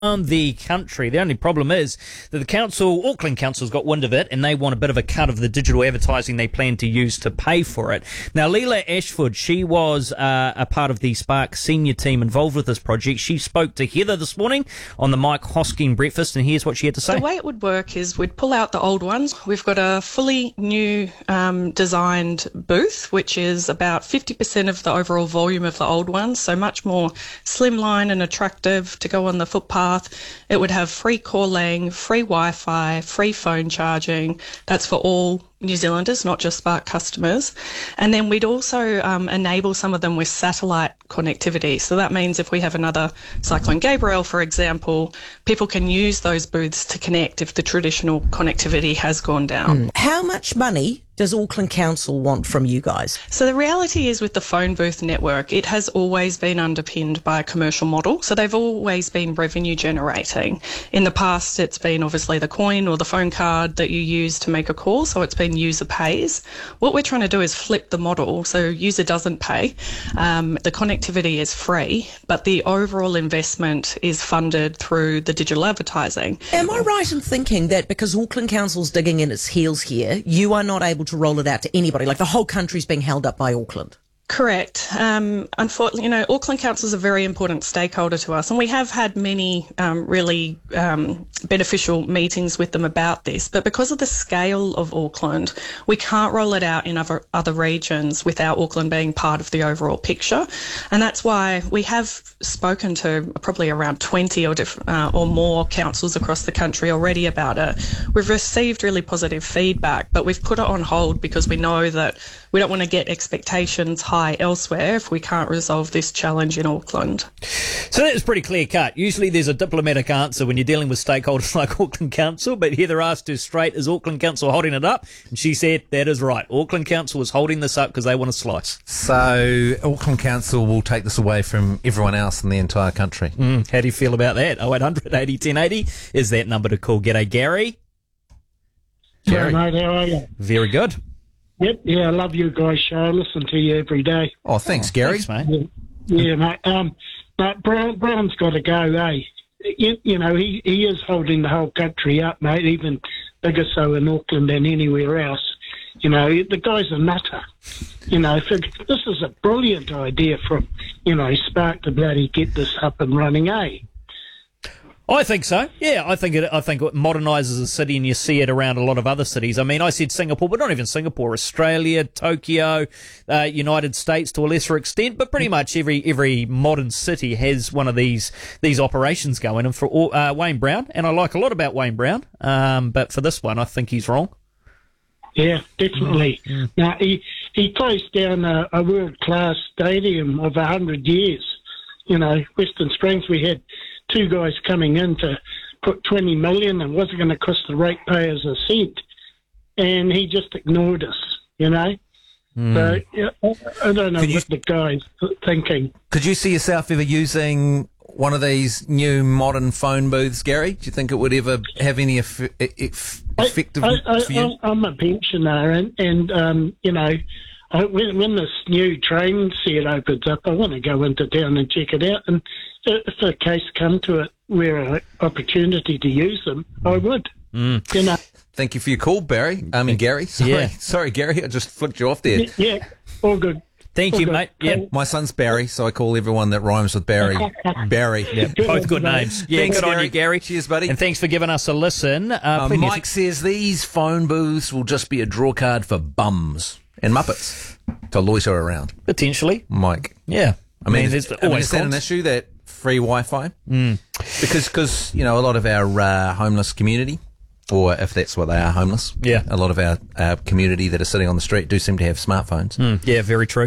the country. The only problem is that the council, Auckland Council's got wind of it, and they want a bit of a cut of the digital advertising they plan to use to pay for it. Now, Leela Ashford, she was a part of the Spark senior team involved with this project. She spoke to Heather this morning on the Mike Hosking breakfast, and here's what she had to say. The way it would work is we'd pull out the old ones. We've got a fully new designed booth, which is about 50% of the overall volume of the old ones, so much more slimline and attractive to go on the footpath. It would have free calling, free Wi-Fi, free phone charging. That's for all New Zealanders, not just Spark customers. And then we'd also enable some of them with satellite connectivity. So that means if we have another Cyclone Gabrielle, for example, people can use those booths to connect if the traditional connectivity has gone down. How much money does Auckland Council want from you guys? So the reality is with the phone booth network, it has always been underpinned by a commercial model. So they've always been revenue generating. In the past, it's been obviously the coin or the phone card that you use to make a call. So it's been user pays. What we're trying to do is flip the model. So user doesn't pay. The connectivity is free, but the overall investment is funded through the digital advertising. Am I right in thinking that because Auckland Council's digging in its heels here, you are not able to roll it out to anybody? Like the whole country's being held up by Auckland? Correct. Unfortunately, Auckland Council is a very important stakeholder to us, and we have had many really beneficial meetings with them about this. But because of the scale of Auckland, we can't roll it out in other regions without Auckland being part of the overall picture. And that's why we have spoken to probably around 20 or more councils across the country already about it. We've received really positive feedback, but we've put it on hold because we know that we don't want to get expectations high elsewhere if we can't resolve this challenge in Auckland. So that was pretty clear cut. Usually there's a diplomatic answer when you're dealing with stakeholders like Auckland Council, but Heather asked her straight, is Auckland Council holding it up? And she said, that is right. Auckland Council is holding this up because they want a slice. So Auckland Council will take this away from everyone else in the entire country. How do you feel about that? 0800 80 1080 is that number to call. G'day, Gary. Gary. Hello, mate, how are you? Very good. Yep, yeah, I love you guys' show. I listen to you every day. Oh, thanks, Gary. Thanks, mate. Yeah, mate. But Brown's got to go, eh? You know, he is holding the whole country up, mate, even bigger so in Auckland than anywhere else. You know, the guy's a nutter. You know, this is a brilliant idea from, Spark to bloody get this up and running, eh? I think so. Yeah, I think it modernises a city, and you see it around a lot of other cities. I mean, I said Singapore, but not even Singapore. Australia, Tokyo, United States to a lesser extent, but pretty much every modern city has one of these operations going. And for Wayne Brown, and I like a lot about Wayne Brown, but for this one, I think he's wrong. Yeah, definitely. Now he closed down a world-class stadium of 100 years. You know, Western Springs, we had two guys coming in to put 20 million and wasn't going to cost the ratepayers a cent, and he just ignored us, So yeah, I don't know what the guy's thinking. Could you see yourself ever using one of these new modern phone booths, Gary? Do you think it would ever have any effectiveness for you? I'm a pensioner, and when this new train set opens up, I want to go into town and check it out. And if a case come to it where an opportunity to use them, I would. Thank you for your call, Barry. Gary. Sorry, Gary. I just flicked you off there. Yeah, all good. Thank you, mate. Yeah. My son's Barry, so I call everyone that rhymes with Barry, Barry. Yeah, both good names. Yeah, thanks, good on you, Gary. Cheers, buddy. And thanks for giving us a listen. Mike says these phone booths will just be a draw card for bums and muppets to loiter around. Potentially. Mike. Yeah. I mean, is that an issue, that free Wi-Fi? Because a lot of our homeless community, or if that's what they are, homeless. Yeah. A lot of our community that are sitting on the street do seem to have smartphones. Yeah, very true.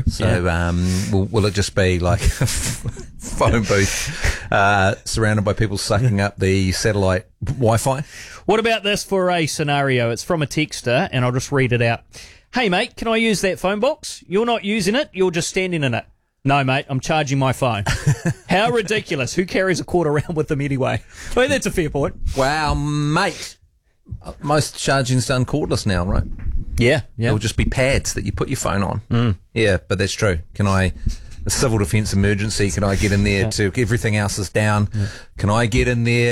So will it just be like a phone booth surrounded by people sucking up the satellite Wi-Fi? What about this for a scenario? It's from a texter, and I'll just read it out. Hey, mate, can I use that phone box? You're not using it, you're just standing in it. No, mate, I'm charging my phone. How ridiculous. Who carries a cord around with them anyway? Well, that's a fair point. Wow, mate. Most charging's done cordless now, right? Yeah. It'll just be pads that you put your phone on. Yeah, but that's true. Can I a civil defence emergency. Can I get in there to everything else is down? Can I get in there?